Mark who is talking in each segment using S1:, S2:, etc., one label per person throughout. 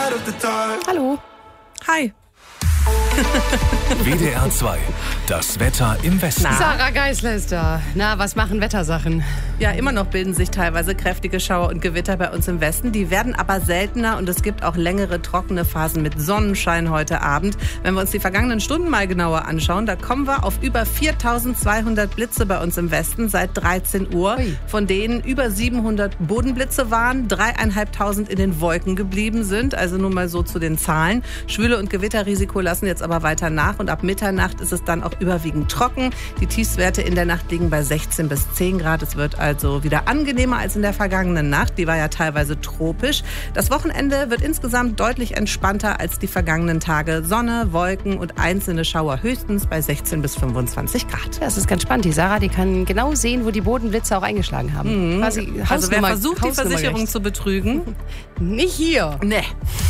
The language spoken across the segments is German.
S1: Hallo.
S2: Hi.
S3: WDR 2, das Wetter im Westen.
S1: Sarah Geisler ist da. Na, was machen Wettersachen?
S2: Ja, immer noch bilden sich teilweise kräftige Schauer und Gewitter bei uns im Westen. Die werden aber seltener und es gibt auch längere trockene Phasen mit Sonnenschein heute Abend. Wenn wir uns die vergangenen Stunden mal genauer anschauen, da kommen wir auf über 4.200 Blitze bei uns im Westen seit 13 Uhr.
S1: Ui.
S2: Von denen über 700 Bodenblitze waren, 3.500 in den Wolken geblieben sind. Also nur mal so zu den Zahlen. Schwüle und Gewitterrisiko lassen jetzt aber weiter nach und ab Mitternacht ist es dann auch überwiegend trocken. Die Tiefstwerte in der Nacht liegen bei 16 bis 10 Grad. Es wird also wieder angenehmer als in der vergangenen Nacht. Die war ja teilweise tropisch. Das Wochenende wird insgesamt deutlich entspannter als die vergangenen Tage. Sonne, Wolken und einzelne Schauer höchstens bei 16 bis 25 Grad.
S1: Das ist ganz spannend. Die Sarah, die kann genau sehen, wo die Bodenblitze auch eingeschlagen haben. Quasi
S2: Also wer
S1: Hausnummer-
S2: versucht, die
S1: Hausnummer
S2: Versicherung
S1: gerecht.
S2: zu betrügen,
S1: Nicht hier.
S2: ne.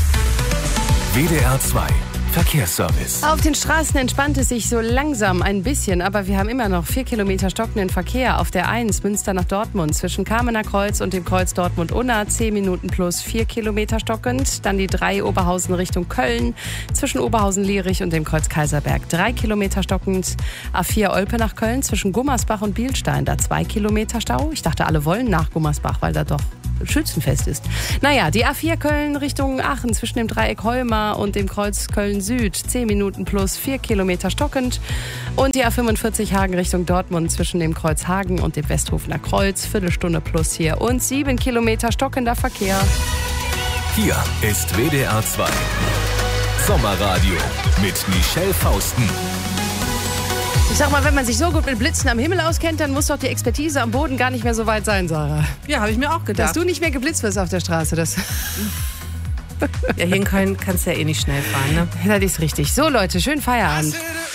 S3: WDR 2, Verkehrsservice.
S1: Auf den Straßen entspannt es sich so langsam ein bisschen, aber wir haben immer noch 4 Kilometer stockenden Verkehr auf der 1 Münster nach Dortmund zwischen Kamener Kreuz und dem Kreuz Dortmund-Unna, 10 Minuten plus 4 Kilometer stockend. Dann die 3 Oberhausen Richtung Köln zwischen Oberhausen-Lierich und dem Kreuz Kaiserberg, 3 Kilometer stockend. A4 Olpe nach Köln zwischen Gummersbach und Bielstein, da 2 Kilometer Stau. Ich dachte, alle wollen nach Gummersbach, weil da doch Schützenfest ist. Naja, die A4 Köln Richtung Aachen zwischen dem Dreieck Heumar und dem Kreuz Köln-Süd, 10 Minuten plus 4 Kilometer stockend. Und die A45 Hagen Richtung Dortmund zwischen dem Kreuz Hagen und dem Westhofener Kreuz, Viertelstunde plus hier und 7 Kilometer stockender Verkehr.
S3: Hier ist WDR 2, Sommerradio mit Michelle Fausten.
S1: Ich sag mal, wenn man sich so gut mit Blitzen am Himmel auskennt, dann muss doch die Expertise am Boden gar nicht mehr so weit sein, Sarah.
S2: Ja, habe ich mir auch
S1: Dass
S2: gedacht.
S1: du nicht mehr geblitzt wirst auf der Straße, das
S2: Ja, hier in Köln kannst du ja eh nicht schnell fahren, ne?
S1: ist richtig. So Leute, schönen Feierabend.